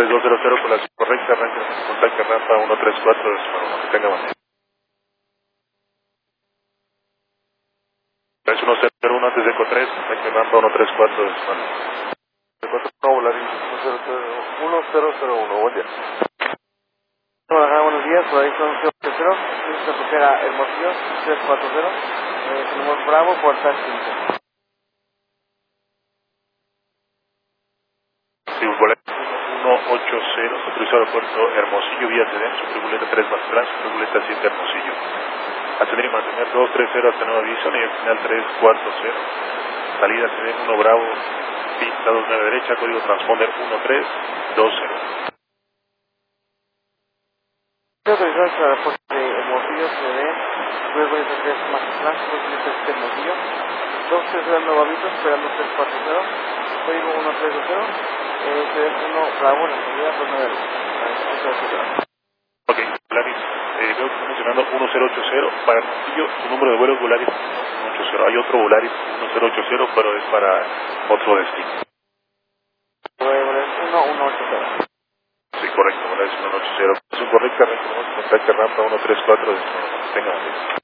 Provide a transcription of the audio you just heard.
3200 con la correcta, arranca, contacta rampa 134, que tenga buen día. 3101 antes de Eco 3, contacta rampa 134, no, Volaris 1001, buen día. Hola, buenos días, por ahí son 080, esta cochera Hermosillo, 340, tenemos Bravo, puerta 5. Sí, Volaris 180, autorizado Puerto Hermosillo, vía TEDEN, su turbulenta 3 más atrás, su turbulenta 7 Hermosillo. Ascender y mantener 230 hasta nuevo aviso, nivel final 340. Salida TEDEN 1 Bravo, pista 29 derecha, código transponder 1320. Autorizados para el puerto de Hermosillo, TEDEN, luego de 3 más atrás, 2 Hermosillo, 230 nuevo aviso, esperando 340, código 1320, TEDEN 1 Bravo, la salida 29 derecha. Ok, Volaris, veo que está mencionando 1080 para Hermosillo, su número de vuelo es Volaris 180. Hay otro Volaris 1080, pero es para otro destino. Volaris 180. Sí, correcto, Volaris 180. Es un correcto, contacta rampa 134, tenga buen día.